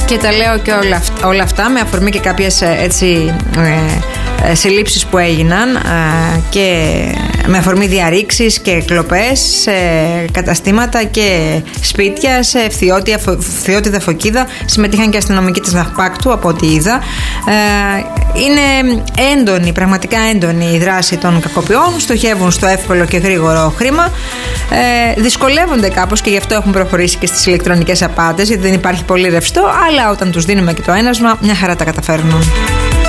Και τα λέω και όλα αυτά με αφορμή και κάποιες έτσι συλλήψεις που έγιναν και με αφορμή διαρρήξεις και κλοπές σε καταστήματα και σπίτια σε Φθιώτιδα Φωκίδα. Συμμετείχαν και αστυνομικοί της Ναυπάκτου από ό,τι είδα. Είναι έντονη, πραγματικά έντονη η δράση των κακοποιών. Στοχεύουν στο εύκολο και γρήγορο χρήμα. Δυσκολεύονται κάπως και γι' αυτό έχουν προχωρήσει και στις ηλεκτρονικές απάτες, γιατί δεν υπάρχει πολύ ρευστό, αλλά όταν τους δίνουμε και το ένασμα, μια χαρά τα καταφέρνουν.